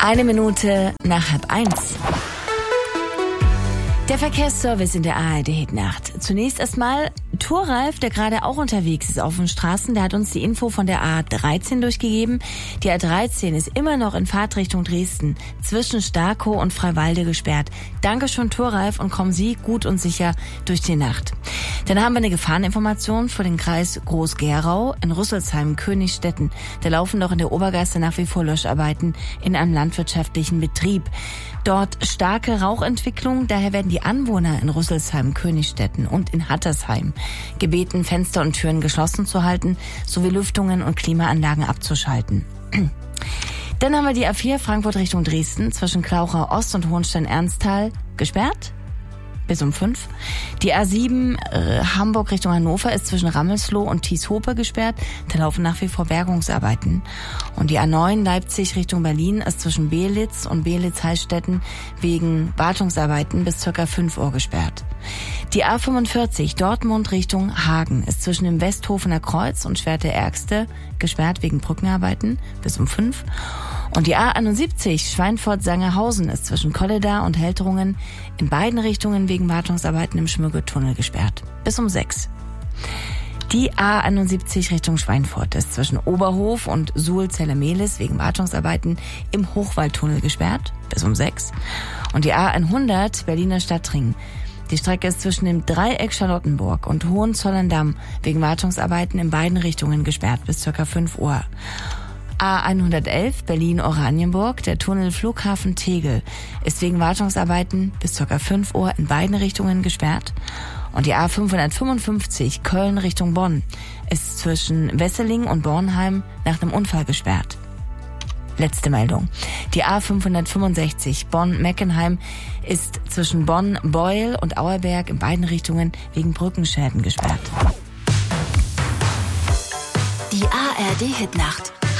1:01. Der Verkehrsservice in der ARD-Hitnacht. Zunächst erstmal Thoralf, der gerade auch unterwegs ist auf den Straßen. Der hat uns die Info von der A13 durchgegeben. Die A13 ist immer noch in Fahrtrichtung Dresden zwischen Starkow und Freiwalde gesperrt. Danke schon, Thoralf, und kommen Sie gut und sicher durch die Nacht. Dann haben wir eine Gefahreninformation für den Kreis Groß-Gerau in Rüsselsheim, Königstetten. Da laufen doch in der Obergasse nach wie vor Löscharbeiten in einem landwirtschaftlichen Betrieb. Dort starke Rauchentwicklung, daher werden die Anwohner in Rüsselsheim, Königstetten und in Hattersheim gebeten, Fenster und Türen geschlossen zu halten, sowie Lüftungen und Klimaanlagen abzuschalten. Dann haben wir die A4 Frankfurt Richtung Dresden zwischen Klauchau Ost und Hohenstein-Ernsthal gesperrt bis um 5. Die A7 Hamburg Richtung Hannover ist zwischen Rammelsloh und Thieshope gesperrt. Da laufen nach wie vor Bergungsarbeiten. Und die A9 Leipzig Richtung Berlin ist zwischen Belitz und Belitz-Heilstätten wegen Wartungsarbeiten bis ca. 5 Uhr gesperrt. Die A45 Dortmund Richtung Hagen ist zwischen dem Westhofener Kreuz und Schwerte-Ärgste gesperrt wegen Brückenarbeiten bis um 5. Und die A71 Schweinfurt-Sangerhausen ist zwischen Kolleda und Helterungen in beiden Richtungen wegen Wartungsarbeiten im Schmürgetunnel gesperrt bis um 6. Die A71 Richtung Schweinfurt ist zwischen Oberhof und Suhl-Zelle-Mehlis wegen Wartungsarbeiten im Hochwaldtunnel gesperrt bis um 6. Und die A100 Berliner Stadtring. Die Strecke ist zwischen dem Dreieck Charlottenburg und Hohenzollern-Damm wegen Wartungsarbeiten in beiden Richtungen gesperrt bis ca. 5 Uhr. A111 Berlin-Oranienburg, der Tunnel Flughafen Tegel, ist wegen Wartungsarbeiten bis ca. 5 Uhr in beiden Richtungen gesperrt. Und die A555 Köln Richtung Bonn ist zwischen Wesseling und Bornheim nach einem Unfall gesperrt. Letzte Meldung. Die A565 Bonn-Meckenheim ist zwischen Bonn, Beuel und Auerberg in beiden Richtungen wegen Brückenschäden gesperrt. Die ARD-Hitnacht.